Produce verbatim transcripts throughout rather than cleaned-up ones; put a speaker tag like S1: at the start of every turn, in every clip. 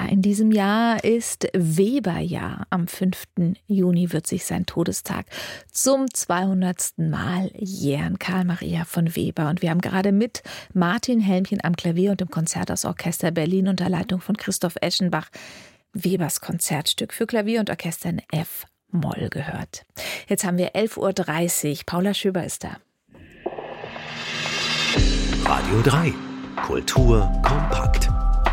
S1: in diesem Jahr ist Weberjahr. Am fünften Juni wird sich sein Todestag zum zweihundertsten Mal jähren. Karl Maria von Weber. Und wir haben gerade mit Martin Helmchen am Klavier und dem Konzerthausorchester Berlin unter Leitung von Christoph Eschenbach Webers Konzertstück für Klavier und Orchester in F-Moll gehört. Jetzt haben wir elf Uhr dreißig. Paula Schöber ist da.
S2: Radio drei. Kultur kompakt.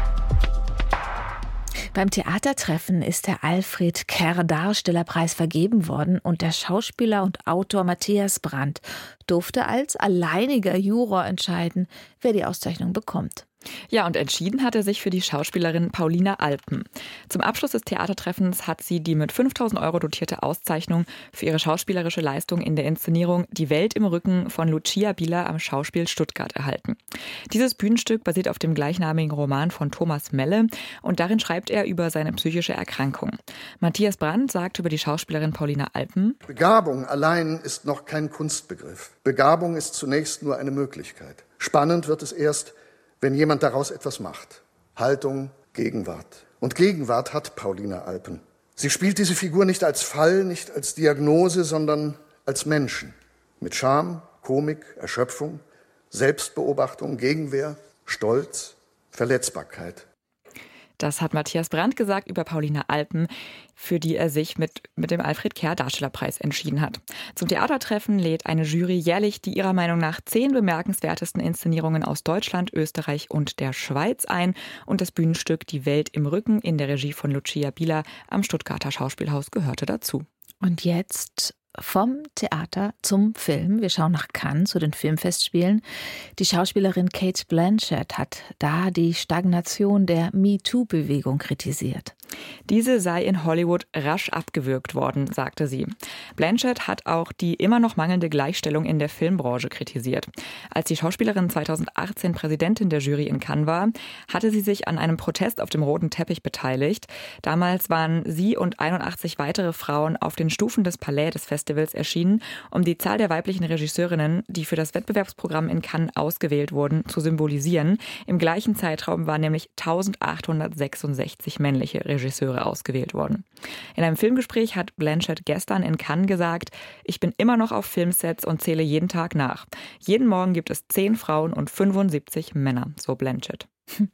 S1: Beim Theatertreffen ist der Alfred Kerr Darstellerpreis vergeben worden und der Schauspieler und Autor Matthias Brandt durfte als alleiniger Juror entscheiden, wer die Auszeichnung bekommt.
S3: Ja, und entschieden hat er sich für die Schauspielerin Paulina Alpen. Zum Abschluss des Theatertreffens hat sie die mit fünftausend Euro dotierte Auszeichnung für ihre schauspielerische Leistung in der Inszenierung Die Welt im Rücken von Lucia Bieler am Schauspiel Stuttgart erhalten. Dieses Bühnenstück basiert auf dem gleichnamigen Roman von Thomas Melle und darin schreibt er über seine psychische Erkrankung. Matthias Brandt sagt über die Schauspielerin Paulina Alpen:
S4: Begabung allein ist noch kein Kunstbegriff. Begabung ist zunächst nur eine Möglichkeit. Spannend wird es erst, wenn jemand daraus etwas macht. Haltung, Gegenwart. Und Gegenwart hat Paulina Alpen. Sie spielt diese Figur nicht als Fall, nicht als Diagnose, sondern als Menschen. Mit Scham, Komik, Erschöpfung, Selbstbeobachtung, Gegenwehr, Stolz, Verletzbarkeit.
S3: Das hat Matthias Brandt gesagt über Paulina Alpen, für die er sich mit, mit dem Alfred Kerr Darstellerpreis entschieden hat. Zum Theatertreffen lädt eine Jury jährlich die ihrer Meinung nach zehn bemerkenswertesten Inszenierungen aus Deutschland, Österreich und der Schweiz ein und das Bühnenstück Die Welt im Rücken in der Regie von Lucia Bieler am Stuttgarter Schauspielhaus gehörte dazu.
S1: Und jetzt vom Theater zum Film. Wir schauen nach Cannes zu den Filmfestspielen. Die Schauspielerin Cate Blanchett hat da die Stagnation der MeToo-Bewegung kritisiert.
S3: Diese sei in Hollywood rasch abgewürgt worden, sagte sie. Blanchett hat auch die immer noch mangelnde Gleichstellung in der Filmbranche kritisiert. Als die Schauspielerin zweitausendachtzehn Präsidentin der Jury in Cannes war, hatte sie sich an einem Protest auf dem roten Teppich beteiligt. Damals waren sie und einundachtzig weitere Frauen auf den Stufen des Palais des Festivals erschienen, um die Zahl der weiblichen Regisseurinnen, die für das Wettbewerbsprogramm in Cannes ausgewählt wurden, zu symbolisieren. Im gleichen Zeitraum waren nämlich eintausendachthundertsechsundsechzig männliche Regisseure Regisseure ausgewählt worden. In einem Filmgespräch hat Blanchett gestern in Cannes gesagt: Ich bin immer noch auf Filmsets und zähle jeden Tag nach. Jeden Morgen gibt es zehn Frauen und fünfundsiebzig Männer, so Blanchett.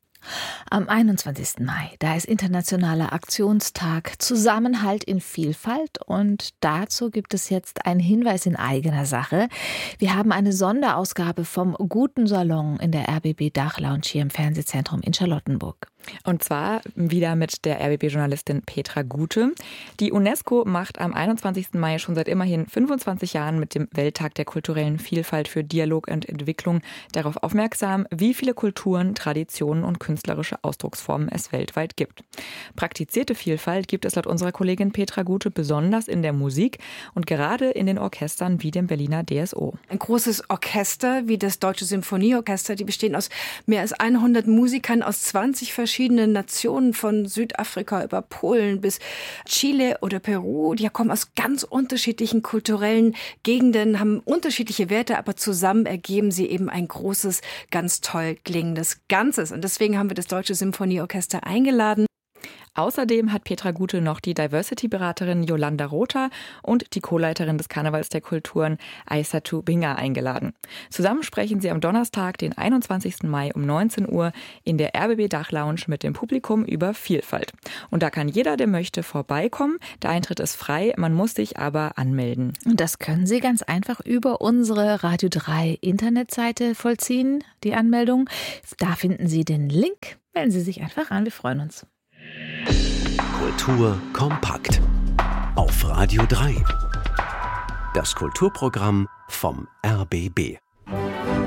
S1: Am einundzwanzigsten Mai, da ist internationaler Aktionstag Zusammenhalt in Vielfalt und dazu gibt es jetzt einen Hinweis in eigener Sache. Wir haben eine Sonderausgabe vom Guten Salon in der R B B Dachlounge hier im Fernsehzentrum in Charlottenburg.
S3: Und zwar wieder mit der R B B-Journalistin Petra Gute. Die UNESCO macht am einundzwanzigsten Mai schon seit immerhin fünfundzwanzig Jahren mit dem Welttag der kulturellen Vielfalt für Dialog und Entwicklung darauf aufmerksam, wie viele Kulturen, Traditionen und künstlerische Ausdrucksformen es weltweit gibt. Praktizierte Vielfalt gibt es laut unserer Kollegin Petra Gute besonders in der Musik und gerade in den Orchestern wie dem Berliner D S O.
S5: Ein großes Orchester wie das Deutsche Symphonieorchester, die bestehen aus mehr als hundert Musikern aus zwanzig verschiedenen Nationen, von Südafrika über Polen bis Chile oder Peru. Die kommen aus ganz unterschiedlichen kulturellen Gegenden, haben unterschiedliche Werte, aber zusammen ergeben sie eben ein großes, ganz toll klingendes Ganzes. Und deswegen haben wir das Deutsche Symphonieorchester eingeladen.
S3: Außerdem hat Petra Gute noch die Diversity-Beraterin Yolanda Rother und die Co-Leiterin des Karnevals der Kulturen Aissatu Binga eingeladen. Zusammen sprechen sie am Donnerstag, den einundzwanzigsten Mai um neunzehn Uhr in der R B B Dachlounge mit dem Publikum über Vielfalt. Und da kann jeder, der möchte, vorbeikommen. Der Eintritt ist frei, man muss sich aber anmelden.
S1: Und das können Sie ganz einfach über unsere Radio drei Internetseite vollziehen, die Anmeldung. Da finden Sie den Link. Melden Sie sich einfach an, wir freuen uns.
S2: Kultur kompakt auf Radio drei. Das Kulturprogramm vom R B B.